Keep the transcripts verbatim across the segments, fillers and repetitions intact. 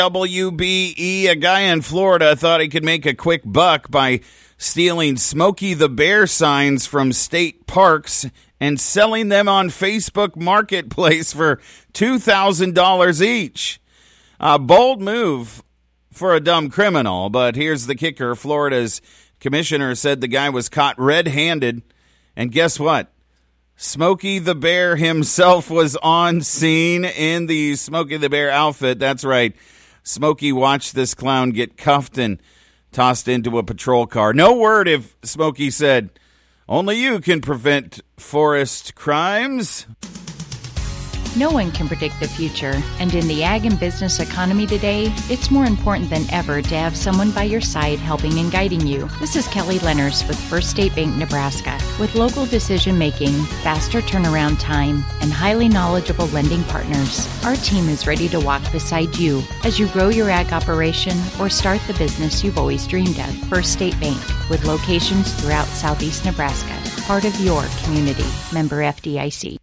W B E, a guy in Florida thought he could make a quick buck by stealing Smokey the Bear signs from state parks and selling them on Facebook Marketplace for two thousand dollars each. A bold move for a dumb criminal, but here's the kicker. Florida's commissioner said the guy was caught red-handed, and guess what? Smokey the Bear himself was on scene in the Smokey the Bear outfit. That's right. Smokey watched this clown get cuffed and tossed into a patrol car. No word if Smokey said, "Only you can prevent forest crimes." No one can predict the future, and in the ag and business economy today, it's more important than ever to have someone by your side helping and guiding you. This is Kelly Lenners with First State Bank Nebraska. With local decision-making, faster turnaround time, and highly knowledgeable lending partners, our team is ready to walk beside you as you grow your ag operation or start the business you've always dreamed of. First State Bank, with locations throughout southeast Nebraska, part of your community. Member F D I C.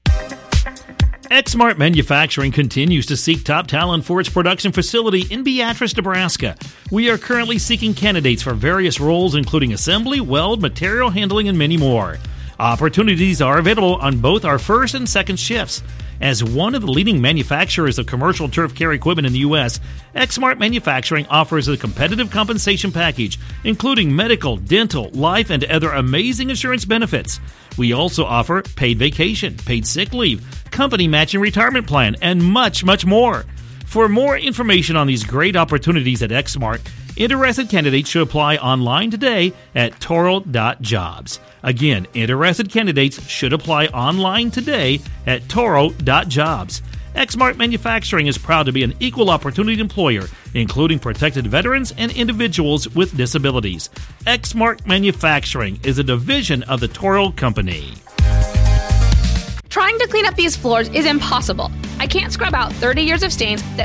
Exmart Manufacturing continues to seek top talent for its production facility in Beatrice, Nebraska. We are currently seeking candidates for various roles, including assembly, weld, material handling, and many more. Opportunities are available on both our first and second shifts. As one of the leading manufacturers of commercial turf care equipment in the U S, Exmart Manufacturing offers a competitive compensation package, including medical, dental, life, and other amazing insurance benefits. We also offer paid vacation, paid sick leave, company matching retirement plan, and much, much more. For more information on these great opportunities at Exmart, interested candidates should apply online today at toro dot jobs. Again, interested candidates should apply online today at toro dot jobs. Exmart Manufacturing is proud to be an equal opportunity employer, including protected veterans and individuals with disabilities. Exmart Manufacturing is a division of the Toro Company. Trying to clean up these floors is impossible. I can't scrub out thirty years of stains that